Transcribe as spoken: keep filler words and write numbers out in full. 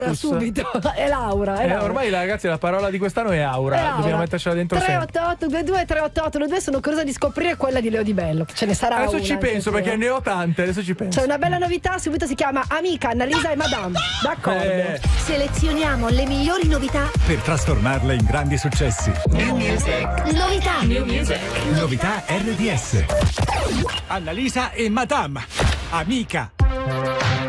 subito. È Laura. È Eh, Laura. ormai ragazzi la parola di quest'anno è aura, È Laura. dobbiamo mettercela dentro tre sempre. otto otto due due tre otto otto due due. Sono curiosa di scoprire quella di Leo Di Bello. Ce ne sarà Adesso una, ci anche penso se- perché ne ho tante, adesso ci penso. C'è una bella novità, subito si chiama Amica, Annalisa e Madame. D'accordo. Eh. Selezioniamo le migliori novità per trasformarle in grandi successi. New Music. Novità. New Music. Novità R D S. Annalisa e Madame. Amica.